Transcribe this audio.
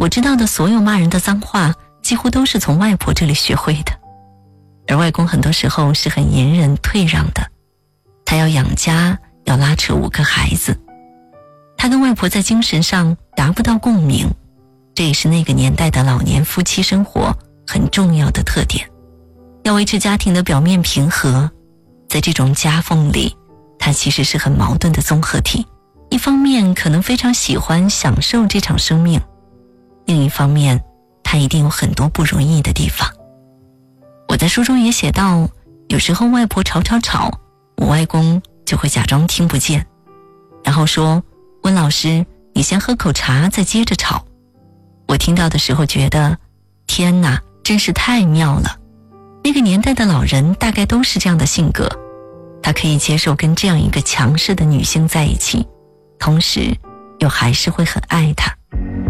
我知道的所有骂人的脏话几乎都是从外婆这里学会的。而外公很多时候是很隐忍退让的，他要养家，要拉扯5个孩子，他跟外婆在精神上达不到共鸣，这也是那个年代的老年夫妻生活很重要的特点。要维持家庭的表面平和，在这种夹缝里，他其实是很矛盾的综合体。一方面可能非常喜欢享受这场生命，另一方面他一定有很多不容易的地方。我在书中也写到，有时候外婆吵，我外公就会假装听不见，然后说，温老师，你先喝口茶再接着吵。我听到的时候觉得，天哪，真是太妙了。那个年代的老人大概都是这样的性格，他可以接受跟这样一个强势的女性在一起，同时又还是会很爱她。